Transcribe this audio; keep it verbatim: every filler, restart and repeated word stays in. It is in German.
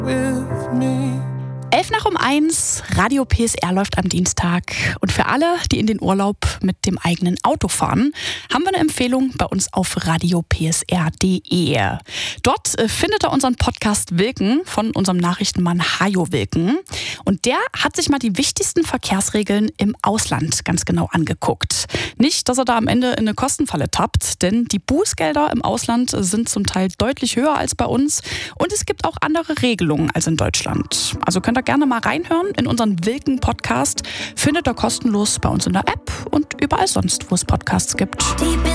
with me. Elf nach um eins, Radio P S R läuft am Dienstag. Und für alle, die in den Urlaub mit dem eigenen Auto fahren, haben wir eine Empfehlung bei uns auf radio p s r punkt d e. Dort äh, findet ihr unseren Podcast Wilken von unserem Nachrichtenmann Hajo Wilken. Und der hat sich mal die wichtigsten Verkehrsregeln im Ausland ganz genau angeguckt. Nicht, dass er da am Ende in eine Kostenfalle tappt, denn die Bußgelder im Ausland sind zum Teil deutlich höher als bei uns. Und es gibt auch andere Regelungen als in Deutschland. Also könnt ihr gerne mal reinhören in unseren Wilken-Podcast. Findet ihr kostenlos bei uns in der App und überall sonst, wo es Podcasts gibt.